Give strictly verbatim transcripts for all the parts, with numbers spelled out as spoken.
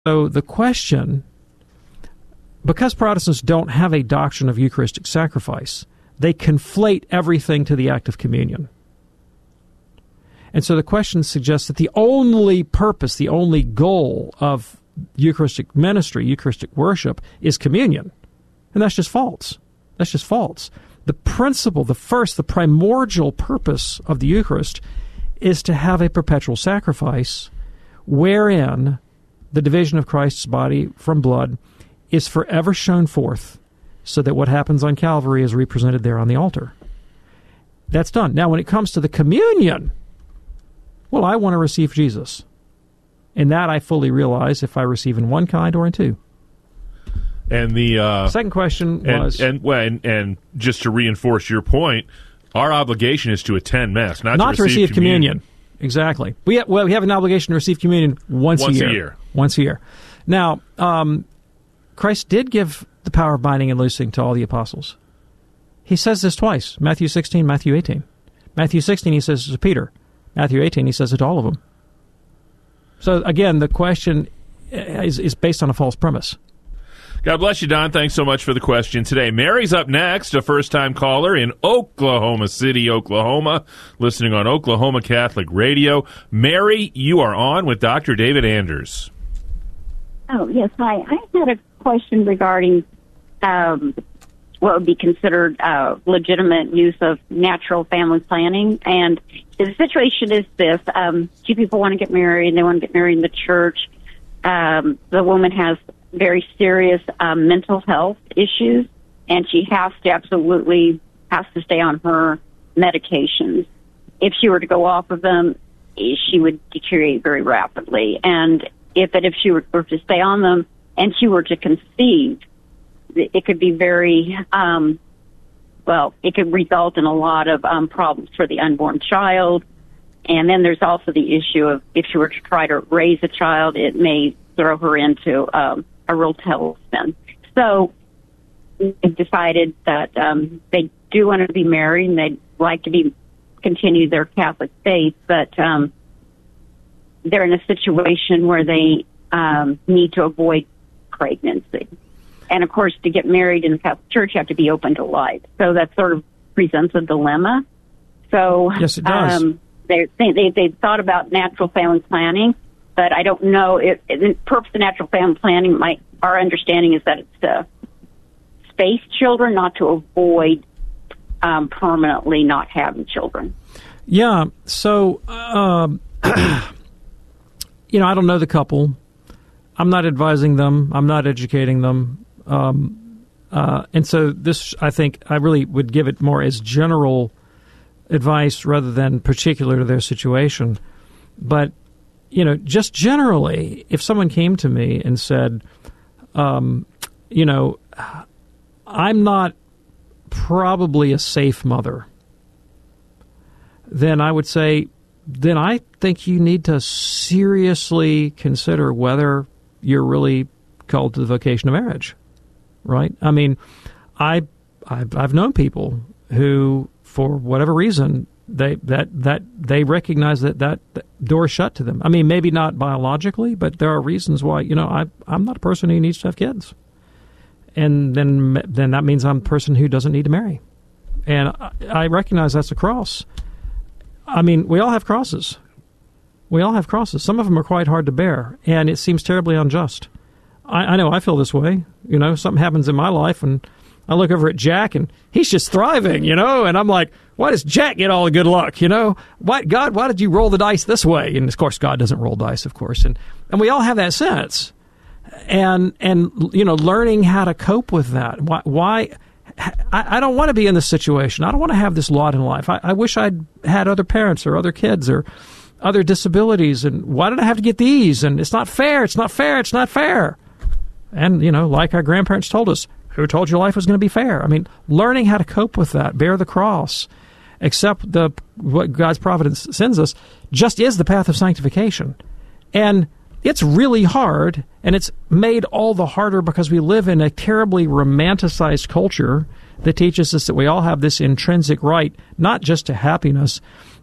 So the question, because Protestants don't have a doctrine of Eucharistic sacrifice, they conflate everything to the act of communion. And so the question suggests that the only purpose, the only goal of Eucharistic ministry, Eucharistic worship, is communion. And that's just false. That's just false. The principle, the first, the primordial purpose of the Eucharist is to have a perpetual sacrifice wherein the division of Christ's body from blood is forever shown forth so that what happens on Calvary is represented there on the altar. That's done. Now, when it comes to the communion, well, I want to receive Jesus. And that I fully realize if I receive in one kind or in two. And the uh, second question and, was... And, well, and, and just to reinforce your point, our obligation is to attend Mass, not, not to receive, to receive communion. communion. Exactly. We have, well, we have an obligation to receive communion once, once a year. a year. Once a year. Now, um, Christ did give the power of binding and loosing to all the apostles. He says this twice, Matthew sixteen, Matthew eighteen. Matthew sixteen, he says to Peter. Matthew eighteen, he says it to all of them. So, again, the question is, is based on a false premise. God bless you, Don. Thanks so much for the question today. Mary's up next, a first-time caller in Oklahoma City, Oklahoma, listening on Oklahoma Catholic Radio. Mary, you are on with Doctor David Anders. Oh, yes. Hi. I had a question regarding um, what would be considered uh, legitimate use of natural family planning. And the situation is this. Um, two people want to get married, and they want to get married in the church. Um, the woman has very serious um, mental health issues, and she has to absolutely has to stay on her medications. If she were to go off of them, she would deteriorate very rapidly. And if it, if she were, were to stay on them and she were to conceive, it could be very, um, well, it could result in a lot of um, problems for the unborn child. And then there's also the issue of if she were to try to raise a child, it may throw her into um, a real tailspin. So they decided that um, they do want to be married and they'd like to be continue their Catholic faith, but um, they're in a situation where they um, need to avoid pregnancy. And, of course, to get married in the Catholic Church, you have to be open to life. So that sort of presents a dilemma. So yes, it does. Um, they, they, they've thought about natural family planning, but I don't know if the purpose of natural family planning, my, our understanding is that it's to space children, not to avoid um, permanently not having children. Yeah, so, um, you know, I don't know the couple. I'm not advising them. I'm not educating them. Um, uh, and so this, I think, I really would give it more as general advice rather than particular to their situation. But you know, just generally, if someone came to me and said, um, you know, I'm not probably a safe mother, then I would say, then I think you need to seriously consider whether you're really called to the vocation of marriage, right? I mean, I, I've, I've known people who, for whatever reason, They that that they recognize that, that that door is shut to them. I mean, maybe not biologically, but there are reasons why. You know, I I'm not a person who needs to have kids, and then then that means I'm a person who doesn't need to marry, and I, I recognize that's a cross. I mean, we all have crosses. We all have crosses. Some of them are quite hard to bear, and it seems terribly unjust. I, I know I feel this way. You know, something happens in my life, and I look over at Jack, and he's just thriving, you know, and I'm like, why does Jack get all the good luck, you know? Why, God, why did you roll the dice this way? And, of course, God doesn't roll dice, of course. And and we all have that sense. And, and you know, learning how to cope with that. Why, why I, I don't want to be in this situation. I don't want to have this lot in life. I, I wish I'd had other parents or other kids or other disabilities. And why did I have to get these? And it's not fair. It's not fair. It's not fair. And, you know, like our grandparents told us, who told you life was going to be fair? I mean, learning how to cope with that, bear the cross, accept the what God's providence sends us, just is the path of sanctification. And it's really hard, and it's made all the harder because we live in a terribly romanticized culture that teaches us that we all have this intrinsic right, not just to happiness,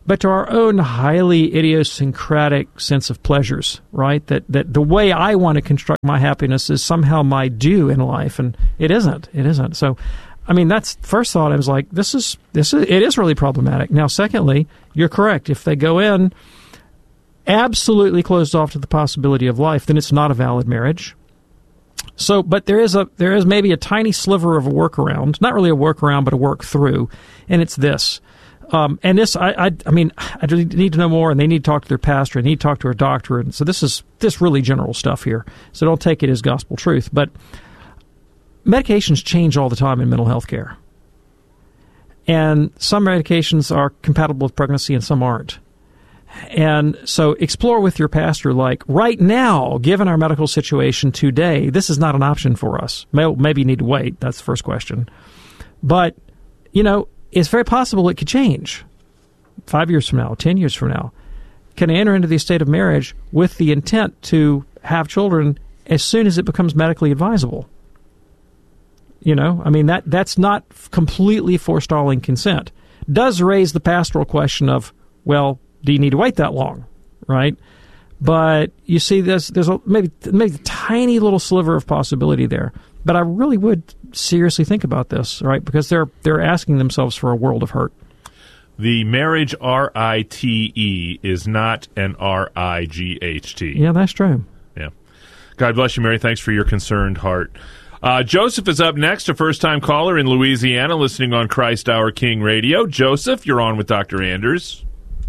but to our own highly idiosyncratic sense of pleasures, right? That that the way I want to construct my happiness is somehow my due in life, and it isn't. It isn't. So, I mean, that's first thought. I was like, this is this is it is really problematic. Now, secondly, you're correct. If they go in absolutely closed off to the possibility of life, then it's not a valid marriage. So, but there is a there is maybe a tiny sliver of a workaround, not really a workaround, but a work through, and it's this. Um, and this, I, I, I mean, I need to know more, and they need to talk to their pastor, and they need to talk to their doctor, and so this is this really general stuff here. So don't take it as gospel truth. But medications change all the time in mental health care, and some medications are compatible with pregnancy, and some aren't. And so explore with your pastor, like, right now, given our medical situation today, this is not an option for us. Maybe you need to wait. That's the first question. But, you know, it's very possible it could change five years from now, ten years from now. Can I enter into the estate of marriage with the intent to have children as soon as it becomes medically advisable? You know, I mean, that that's not completely forestalling consent. Does raise the pastoral question of, well, do you need to wait that long, right? But you see, there's, there's a, maybe, maybe a tiny little sliver of possibility there. But I really would seriously think about this, right? Because they're they're asking themselves for a world of hurt. The marriage R I T E is not an R I G H T. Yeah, that's true. Yeah. God bless you, Mary. Thanks for your concerned heart. Uh, Joseph is up next, a first-time caller in Louisiana, listening on Christ Our King Radio. Joseph, you're on with Doctor Anders.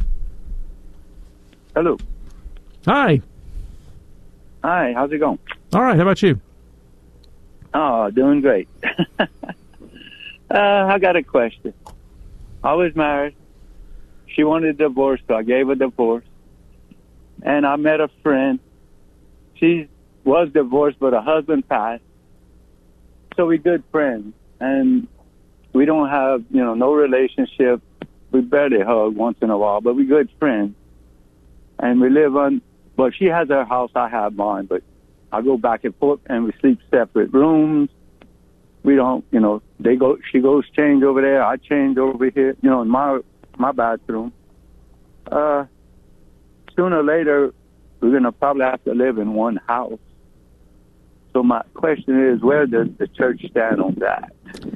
Hello. Hi. Hi, how's it going? All right, how about you? Oh, doing great. uh, I got a question. I was married. She wanted a divorce, so I gave a divorce. And I met a friend. She was divorced, but her husband passed. So we're good friends. And we don't have, you know, no relationship. We barely hug once in a while, but we're good friends. And we live on, well, she has her house, I have mine, but I go back and forth, and we sleep separate rooms. We don't, you know, they go, she goes change over there, I change over here, you know, in my my bathroom. Uh, sooner or later, we're going to probably have to live in one house. So my question is, where does the church stand on that?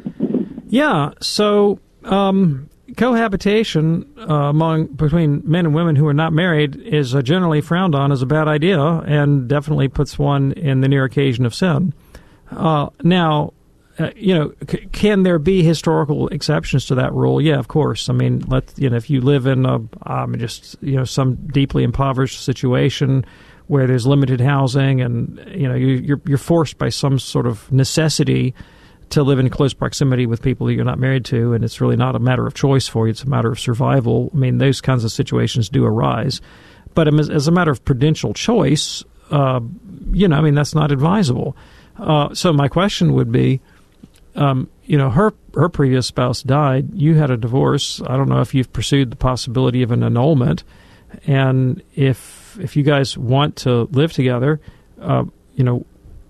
Yeah, so um, cohabitation uh, among between men and women who are not married is uh, generally frowned on as a bad idea, and definitely puts one in the near occasion of sin. Uh, now, uh, you know, c- can there be historical exceptions to that rule? Yeah, of course. I mean, let you know, if you live in a um, just you know some deeply impoverished situation where there's limited housing, and you know you, you're you're forced by some sort of necessity to live in close proximity with people that you're not married to, and it's really not a matter of choice for you, it's a matter of survival. I mean, those kinds of situations do arise. But as, as a matter of prudential choice, uh, you know, I mean, that's not advisable. Uh, so my question would be, um, you know, her her previous spouse died, you had a divorce. I don't know if you've pursued the possibility of an annulment, and if, if you guys want to live together, uh, you know,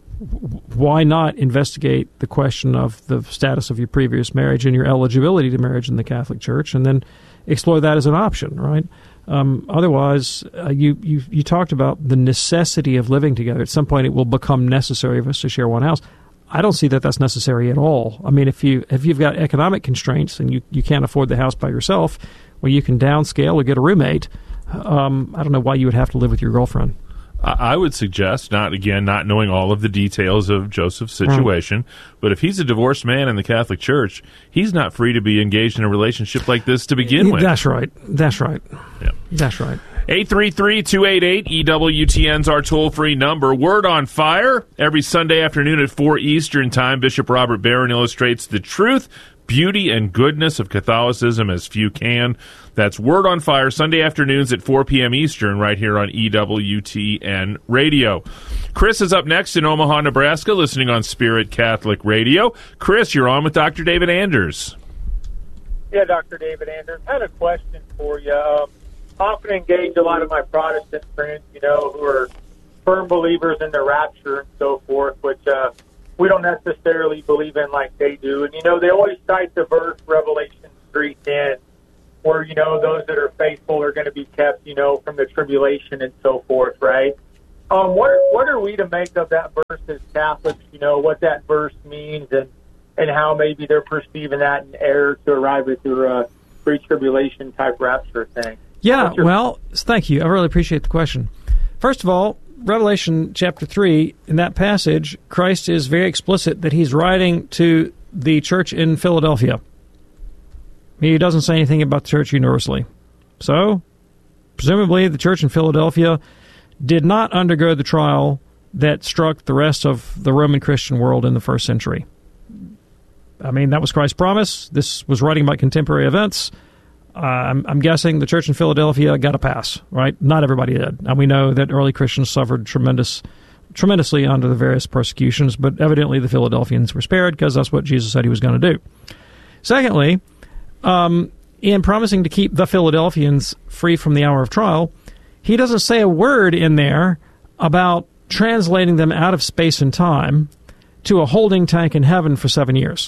why not investigate the question of the status of your previous marriage and your eligibility to marriage in the Catholic Church, and then explore that as an option, right? Um, otherwise, uh, you, you you talked about the necessity of living together. At some point, it will become necessary for us to share one house. I don't see that that's necessary at all. I mean, if, you, if you've got economic constraints and you, you can't afford the house by yourself, well, you can downscale or get a roommate. Um, I don't know why you would have to live with your girlfriend. I would suggest, not again, not knowing all of the details of Joseph's situation, mm. but if he's a divorced man in the Catholic Church, he's not free to be engaged in a relationship like this to begin with. That's right. That's right. Yeah. That's right. eight three three, two eight eight, E W T N's our toll-free number. Word on Fire, every Sunday afternoon at four Eastern Time. Bishop Robert Barron illustrates the truth, beauty, and goodness of Catholicism as few can. That's Word on Fire, Sunday afternoons at four p.m. Eastern, right here on E W T N Radio. Chris is up next in Omaha, Nebraska, listening on Spirit Catholic Radio. Chris, you're on with Doctor David Anders. Yeah, Doctor David Anders. I had a question for you. Um, often engage a lot of my Protestant friends, you know, who are firm believers in the rapture and so forth, which uh, we don't necessarily believe in like they do. And, you know, they always cite the verse, Revelation three ten, where, you know, those that are faithful are going to be kept, you know, from the tribulation and so forth, right? Um, what, what are we to make of that verse as Catholics, you know, what that verse means and, and how maybe they're perceiving that in error to arrive at their uh, pre-tribulation type rapture thing? Yeah, your- well, thank you. I really appreciate the question. First of all, Revelation chapter three, in that passage, Christ is very explicit that he's writing to the church in Philadelphia. He doesn't say anything about the church universally. So, presumably, the church in Philadelphia did not undergo the trial that struck the rest of the Roman Christian world in the first century. I mean, that was Christ's promise. This was writing about contemporary events. Uh, I'm, I'm guessing the church in Philadelphia got a pass, right? Not everybody did. And we know that early Christians suffered tremendous, tremendously under the various persecutions, but evidently the Philadelphians were spared because that's what Jesus said he was going to do. Secondly, um, in promising to keep the Philadelphians free from the hour of trial, he doesn't say a word in there about translating them out of space and time to a holding tank in heaven for seven years.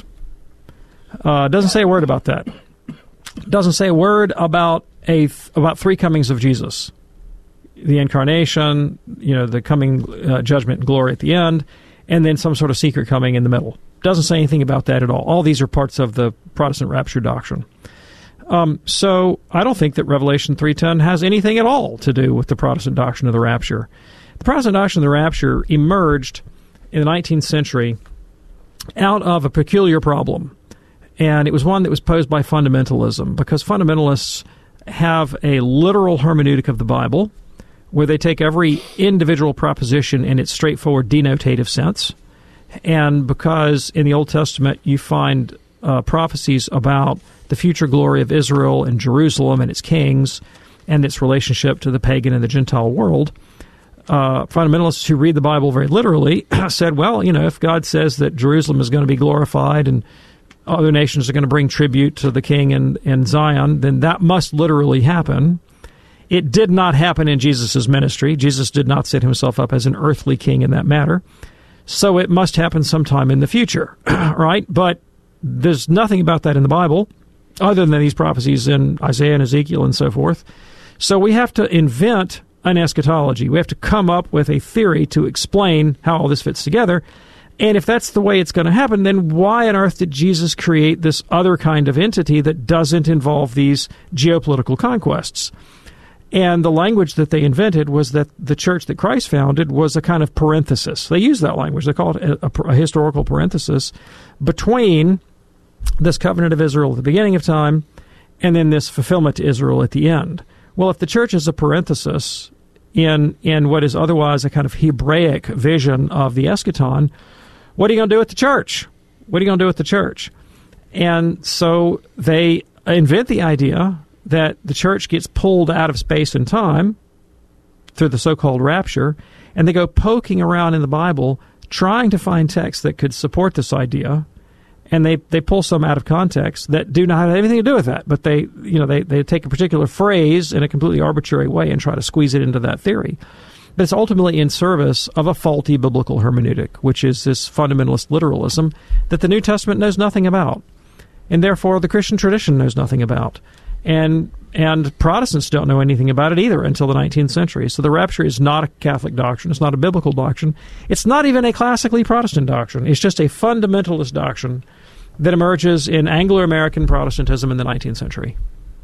Uh, doesn't say a word about that. Doesn't say a word about a th- about three comings of Jesus, the incarnation, you know, the coming uh, judgment and glory at the end, and then some sort of secret coming in the middle. Doesn't say anything about that at all. All these are parts of the Protestant rapture doctrine. Um, so I don't think that Revelation three ten has anything at all to do with the Protestant doctrine of the rapture. The Protestant doctrine of the rapture emerged in the nineteenth century out of a peculiar problem. And it was one that was posed by fundamentalism, because fundamentalists have a literal hermeneutic of the Bible, where they take every individual proposition in its straightforward denotative sense. And because in the Old Testament you find uh, prophecies about the future glory of Israel and Jerusalem and its kings and its relationship to the pagan and the Gentile world, uh, fundamentalists who read the Bible very literally said, well, you know, if God says that Jerusalem is going to be glorified and other nations are going to bring tribute to the king in, in Zion, then that must literally happen. It did not happen in Jesus' ministry. Jesus did not set himself up as an earthly king in that matter. So it must happen sometime in the future, right? But there's nothing about that in the Bible other than these prophecies in Isaiah and Ezekiel and so forth. So we have to invent an eschatology. We have to come up with a theory to explain how all this fits together. And if that's the way it's going to happen, then why on earth did Jesus create this other kind of entity that doesn't involve these geopolitical conquests? And the language that they invented was that the church that Christ founded was a kind of parenthesis. They use that language. They call it a, a, a historical parenthesis between this covenant of Israel at the beginning of time and then this fulfillment to Israel at the end. Well, if the church is a parenthesis in in what is otherwise a kind of Hebraic vision of the eschaton, what are you going to do with the church? What are you going to do with the church? And so they invent the idea that the church gets pulled out of space and time through the so-called rapture, and they go poking around in the Bible trying to find texts that could support this idea, and they, they pull some out of context that do not have anything to do with that, but they you know they, they take a particular phrase in a completely arbitrary way and try to squeeze it into that theory. But it's ultimately in service of a faulty biblical hermeneutic, which is this fundamentalist literalism that the New Testament knows nothing about, and therefore the Christian tradition knows nothing about. And and Protestants don't know anything about it either until the nineteenth century. So the rapture is not a Catholic doctrine. It's not a biblical doctrine. It's not even a classically Protestant doctrine. It's just a fundamentalist doctrine that emerges in Anglo-American Protestantism in the nineteenth century.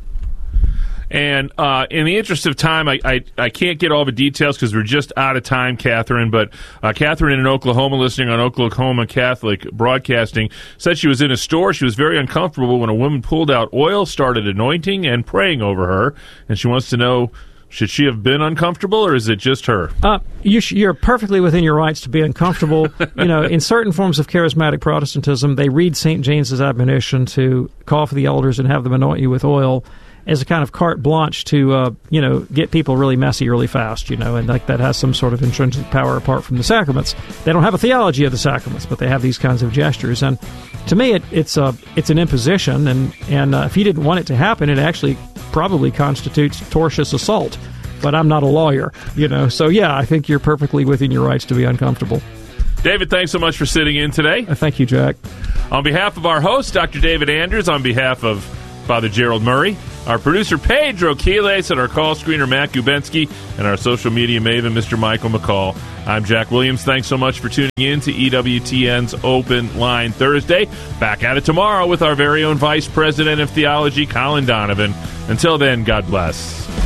And uh, in the interest of time, I, I, I can't get all the details because we're just out of time, Catherine. But uh, Catherine in Oklahoma, listening on Oklahoma Catholic Broadcasting, said she was in a store. She was very uncomfortable when a woman pulled out oil, started anointing and praying over her. And she wants to know, should she have been uncomfortable, or is it just her? Uh, you sh- you're perfectly within your rights to be uncomfortable. You know, in certain forms of charismatic Protestantism, they read Saint James's admonition to call for the elders and have them anoint you with oil as a kind of carte blanche to, uh, you know, get people really messy really fast, you know, and like that has some sort of intrinsic power apart from the sacraments. They don't have a theology of the sacraments, but they have these kinds of gestures. And to me, it, it's a it's an imposition, and, and uh, if you didn't want it to happen, it actually probably constitutes tortious assault. But I'm not a lawyer, you know, so yeah, I think you're perfectly within your rights to be uncomfortable. David, thanks so much for sitting in today. Uh, thank you, Jack. On behalf of our host, Doctor David Anders, on behalf of Father Gerald Murray, our producer Pedro Quiles, and our call screener Matt Gubensky, and our social media maven Mister Michael McCall. I'm Jack Williams. Thanks so much for tuning in to E W T N's Open Line Thursday. Back at it tomorrow with our very own Vice President of Theology, Colin Donovan. Until then, God bless.